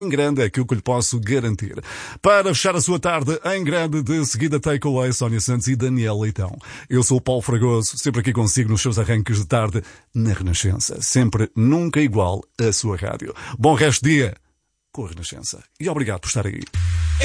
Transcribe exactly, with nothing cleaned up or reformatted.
em grande é que eu que lhe posso garantir. Para fechar a sua tarde em grande, de seguida Takeaway, Sónia Santos e Daniel Leitão. Eu sou o Paulo Fragoso, sempre aqui consigo nos seus arranques de tarde na Renascença. Sempre, nunca igual a sua rádio. Bom resto de dia com a Renascença. E obrigado por estar aí.